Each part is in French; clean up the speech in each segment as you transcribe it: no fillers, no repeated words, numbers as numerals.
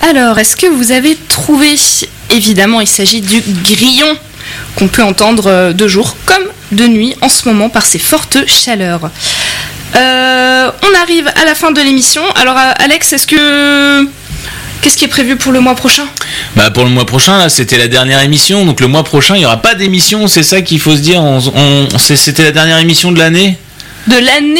Alors, est-ce que vous avez trouvé? Évidemment, il s'agit du grillon qu'on peut entendre de jour comme de nuit en ce moment par ces fortes chaleurs. On arrive à la fin de l'émission. Alors, Alex, qu'est-ce qui est prévu pour le mois prochain? Pour le mois prochain, là, c'était la dernière émission. Donc le mois prochain, il n'y aura pas d'émission. C'est ça qu'il faut se dire. C'était la dernière émission de l'année. De l'année?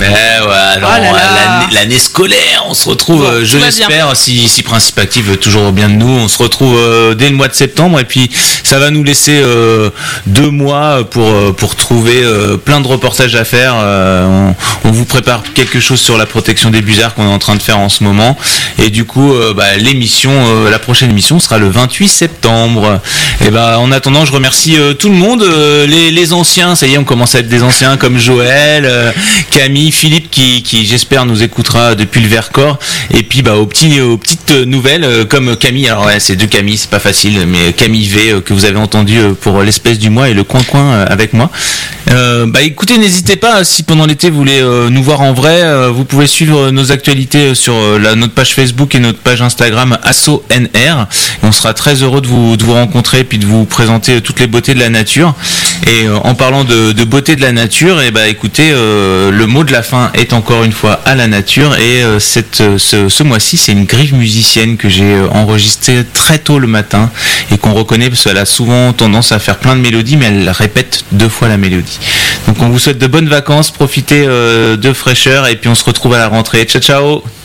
L'année scolaire, on se retrouve, je l'espère, si Principe Active veut toujours bien de nous, on se retrouve dès le mois de septembre, et puis ça va nous laisser 2 mois pour trouver plein de reportages à faire. On vous prépare quelque chose sur la protection des busards qu'on est en train de faire en ce moment, et du coup la prochaine émission sera le 28 septembre. Et en attendant, je remercie tout le monde, les anciens, ça y est, on commence à être des anciens comme Joël, Camille, Philippe qui j'espère nous écoutera depuis le Vercors, et puis aux petites nouvelles comme Camille. Alors c'est 2 Camille, c'est pas facile, mais Camille V que vous avez entendu pour l'espèce du mois et le coin avec moi. Écoutez, n'hésitez pas, si pendant l'été vous voulez nous voir en vrai, vous pouvez suivre nos actualités sur notre page Facebook et notre page Instagram ASSONR. On sera très heureux de vous rencontrer et puis de vous présenter toutes les beautés de la nature. Et en parlant de beauté de la nature, écoutez, le mot de la fin est encore une fois à la nature, et ce mois-ci, c'est une griffe musicienne que j'ai enregistrée très tôt le matin et qu'on reconnaît parce qu'elle a souvent tendance à faire plein de mélodies, mais elle répète 2 fois la mélodie. Donc on vous souhaite de bonnes vacances, profitez de fraîcheur, et puis on se retrouve à la rentrée. Ciao ciao.